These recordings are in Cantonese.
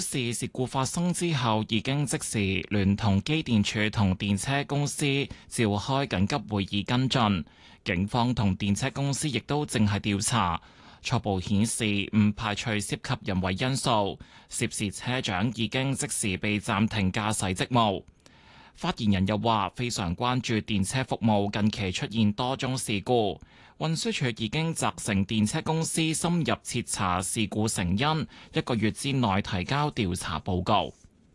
示，事故發生之後已經即時聯同機電署同電車公司召開緊急會議跟進，警方同電車公司亦都正係調查，初步顯示唔排除涉及人為因素，涉事車長已經即時被暫停駕駛職務。發言人又話，非常關注電車服務近期出現多宗事故，運輸署已經責成電車公司深入徹查事故成因，1個月之內提交調查報告。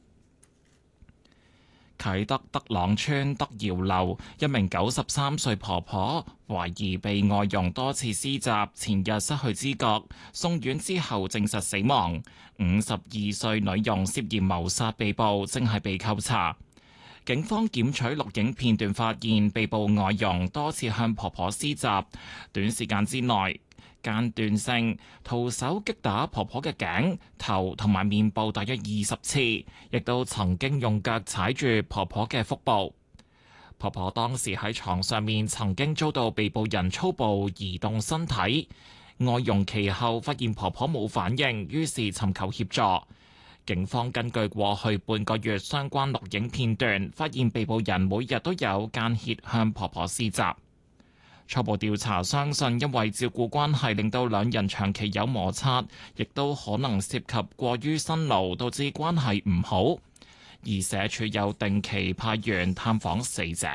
啟德德朗村德瑤樓一名93歲婆婆懷疑被外傭多次施襲，前日失去知覺，送院之後證實死亡。52歲女傭涉嫌謀殺被捕，正係被扣查。警方檢取錄影片段，發現被捕外傭多次向婆婆施襲，短時間之內間斷性徒手擊打婆婆嘅頸、頭同埋面部大約20次，亦都曾經用腳踩住婆婆嘅腹部。婆婆當時喺床上面，曾經遭到被捕人粗暴移動身體。外傭其後發現婆婆冇反應，於是尋求協助。警方根據過去半個月相關錄影片段，發現被捕人每日都有間歇向婆婆施襲。初步調查相信，因為照顧關係令到兩人長期有摩擦，亦都可能涉及過於辛勞，導致關係唔好。而社署有定期派員探訪死者。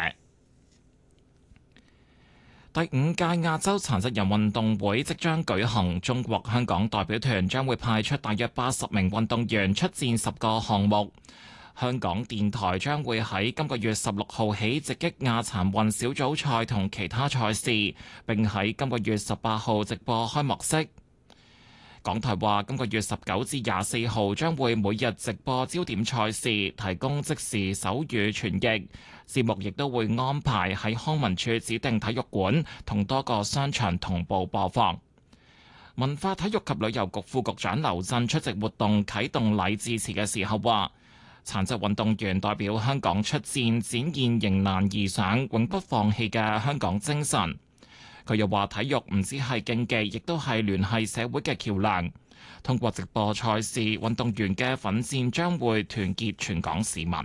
第5屆亞洲殘疾人運動會即將舉行，中國香港代表團將會派出大約80名運動員出戰10個項目。香港電台將會喺今個月16號起直擊亞殘運小組賽同其他賽事，並喺今個月18號直播開幕式。港台話，今個月19至24號將會每日直播焦點賽事，提供即時手語傳譯。節目亦都會安排喺康文署指定體育館同多個商場同步播放。文化體育及旅遊局副局長劉震出席活動啟動禮致辭嘅時候話，殘疾運動員代表香港出戰，展現迎難而上、永不放棄嘅香港精神。佢又話，體育唔止係競技，亦都係聯繫社會嘅橋樑。通過直播賽事，運動員嘅奮戰將會團結全港市民。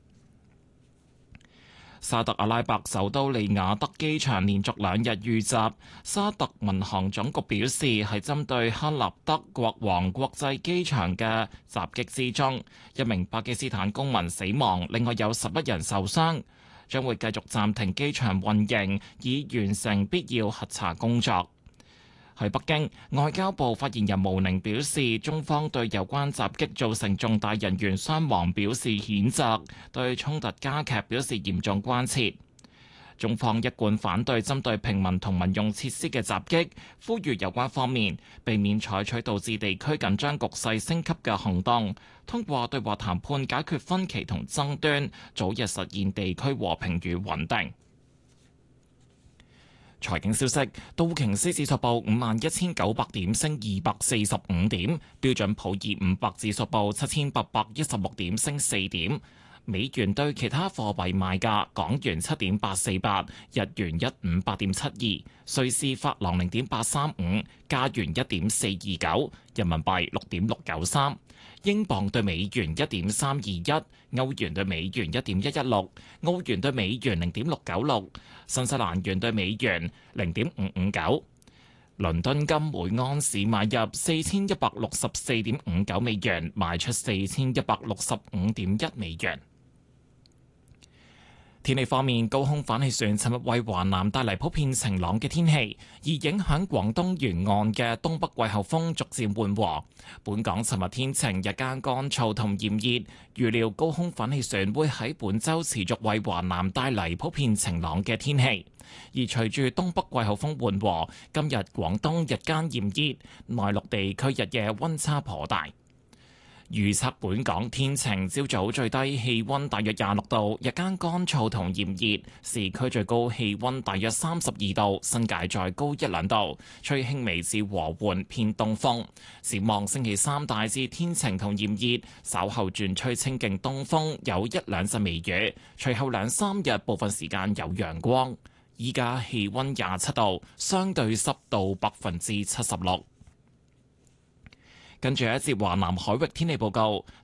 沙特阿拉伯首都利雅得機場連續2日遇襲，沙特民航總局表示係針對哈納德國王國際機場嘅襲擊之中，1名巴基斯坦公民死亡，另外有11人受傷，將會繼續暫停機場運營，以完成必要核查工作。喺北京，外交部發言人毛寧表示，中方對有關襲擊造成重大人員傷亡表示譴責，對衝突加劇表示嚴重關切。中方一貫反對針對平民同民用設施嘅襲擊，呼籲有關方面避免採取導致地區緊張局勢升級嘅行動，通過對話談判解決分歧同爭端，早日實現地區和平與穩定。財經消息，道瓊斯指數報51,900點，升245點；標準普爾500指數報7,816點，升4點。美元對其他貨幣賣價：港元7.848，日元158.72，瑞士法郎0.835，加元1.429，人民幣6.693，英鎊對美元1.321，歐元對美元1.116，澳元對美元0.696，新西蘭元對美元0.559。倫敦金每盎司買入4164.59美元，賣出4165.1美元。天氣方面，高空反氣旋尋日為華南帶嚟普遍晴朗嘅天氣，而影響廣東沿岸嘅東北季候風逐漸緩和。本港尋日天晴，日間乾燥同炎熱，預料高空反氣旋會喺本週持續為華南帶嚟普遍晴朗嘅天氣。而隨住東北季候風緩和，今日廣東日間炎熱，內陸地區日夜溫差頗大。預測本港天晴，朝早最低氣溫大約26度，日間乾燥同炎熱，市區最高氣溫大約32度，新界再高1-2度，吹輕微至和緩偏東風。展望星期三大致天晴同炎熱，稍後轉吹清勁東風，有1-2陣微雨，隨後2-3日部分時間有陽光。依家氣溫27度，相對濕度76%。跟住一節華南海域天氣報告，